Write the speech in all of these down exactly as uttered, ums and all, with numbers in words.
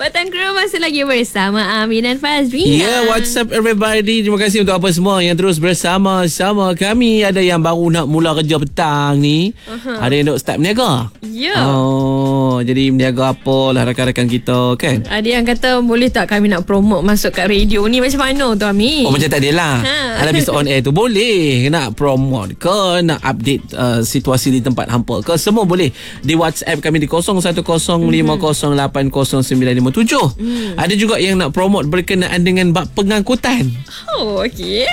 Petang Kru masih lagi bersama Amin dan Fazrina. Ya, yeah, what's up everybody? Terima kasih untuk apa semua yang terus bersama-sama kami. Ada yang baru nak mula kerja petang ni. Uh-huh. Ada yang nak start berniaga. Ya. Yeah. Oh, jadi berniaga apalah rakan-rakan kita kan? Ada yang kata boleh tak kami nak promote masuk kat radio ni, macam mana tu Amin? Oh, macam tak adalah. Ha. Habis on air tu boleh nak promote ke, nak update uh, situasi di tempat hampa ke, semua boleh. Di WhatsApp kami di kosong satu kosong lima kosong lapan kosong sembilan lima tujuh. Hmm. Ada juga yang nak promote berkenaan dengan bab pengangkutan. Oh, okey.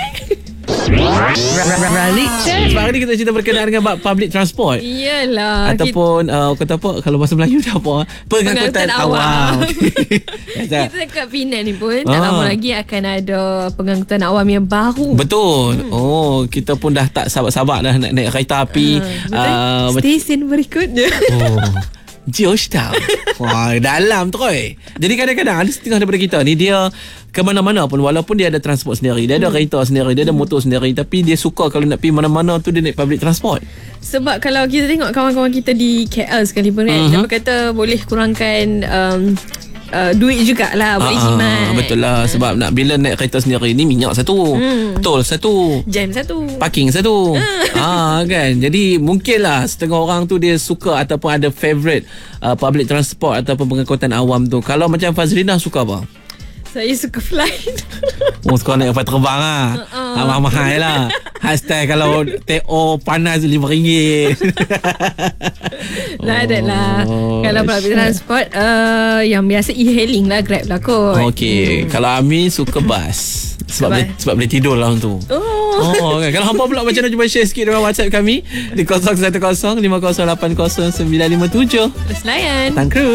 Ralik chat. Sebab hari ni kita cerita berkenaan dengan bab public transport. Iyalah. Ataupun uh, kata apa, kalau bahasa Melayu dah apa? Pengangkutan, pengangkutan awam. Kita kat Penang ni pun tak ah. lama lagi akan ada pengangkutan awam yang baru. Betul. Hmm. Oh, kita pun dah tak sabar-sabar dah nak naik kereta api. Uh, uh, Stesen berikutnya. Oh. Georgetown. Wah, dalam terus. Jadi kadang-kadang ada setengah daripada kita ni, dia ke mana-mana pun, walaupun dia ada transport sendiri, dia ada hmm. kereta sendiri, dia ada motor sendiri, tapi dia suka kalau nak pergi mana-mana tu dia naik public transport. Sebab kalau kita tengok kawan-kawan kita di K L sekalipun kan, uh-huh. dia berkata boleh kurangkan um, Uh, duit jugalah buat jimat. Betul lah. Sebab nak bila naik kereta sendiri ni, minyak satu, hmm. tol satu, jam satu, parking satu. ah, kan. Jadi mungkinlah setengah orang tu dia suka ataupun ada favourite uh, public transport ataupun pengangkutan awam tu. Kalau macam Fazrina suka apa? Saya suka flight. Oh, suka naik kapal terbang lah. uh-uh. ah, Mahal lah. Hashtag kalau T O panas lima ringgit. Tak ada lah. Kalau public transport uh, yang biasa e-hailing lah, Grab lah kot. Okey. Hmm. Kalau Ami suka bus. Sebab, sebab boleh, sebab boleh tidur lah tu. Oh, oh kan. Kalau hampa pula macam mana, cuba share sikit dengan WhatsApp kami di kosong satu kosong lima kosong lapan kosong sembilan lima tujuh. Terus layan. Petang Kru.